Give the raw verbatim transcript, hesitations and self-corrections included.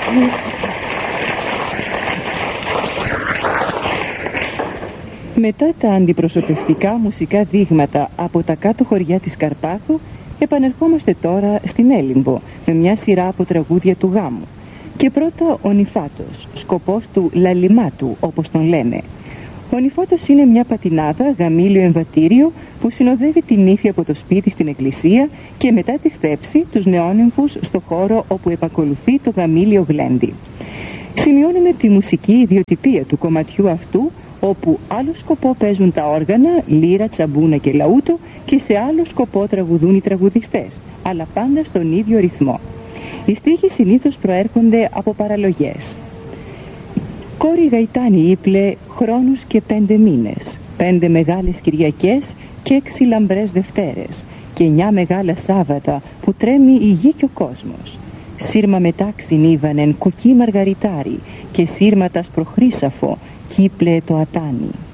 Μετά τα αντιπροσωπευτικά μουσικά δείγματα από τα κάτω χωριά της Καρπάθου, επανερχόμαστε τώρα στην Έλιμπο με μια σειρά από τραγούδια του γάμου. Και πρώτα ο νηφάτος, σκοπός του λαλιμάτου όπως τον λένε. Ο νηφάτος είναι μια πατινάδα, γαμήλιο εμβατήριο που συνοδεύει την νύφη από το σπίτι στην εκκλησία και μετά τη στέψη τους νεόνυμφους στο χώρο όπου επακολουθεί το γαμήλιο γλέντι. Σημειώνουμε τη μουσική ιδιοτυπία του κομματιού αυτού, όπου άλλο σκοπό παίζουν τα όργανα, λύρα, τσαμπούνα και λαούτο, και σε άλλο σκοπό τραγουδούν οι τραγουδιστές, αλλά πάντα στον ίδιο ρυθμό. Οι στίχοι συνήθως προέρχονται από παραλογές. Κόρη γαϊτάνη ύπλε χρόνους και πέντε μήνες, πέντε μεγάλες Κυριακές και έξι λαμπρές Δευτέρες και εννιά μεγάλα Σάββατα που τρέμει η γη και ο κόσμος. Σύρμα μετάξιν ήβανεν κοκκί μαργαριτάρι και σύρματας προχρήσαφο κύπλε το ατάνι.